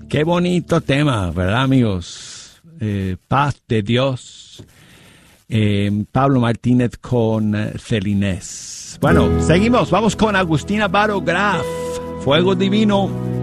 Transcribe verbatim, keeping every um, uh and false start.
Qué bonito tema, ¿verdad, amigos? Eh, paz de Dios. Eh, Pablo Martínez con eh, Celinés. Bueno, seguimos. Vamos con Agustina Baro Graf. Fuego Divino.